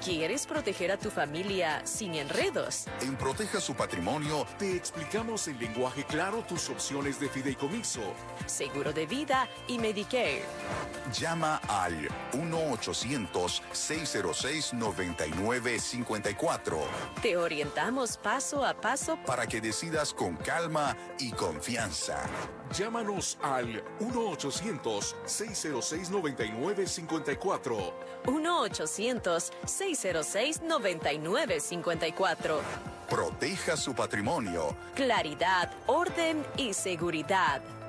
¿Quieres proteger a tu familia sin enredos? En Proteja su Patrimonio te explicamos en lenguaje claro tus opciones de fideicomiso, seguro de vida y Medicare. Llama al 1-800-606-9954. Te orientamos paso a paso para que decidas con calma y confianza. Llámanos al 1-800-606-9954. 1-800-606-9954. Proteja su patrimonio. Claridad, orden y seguridad.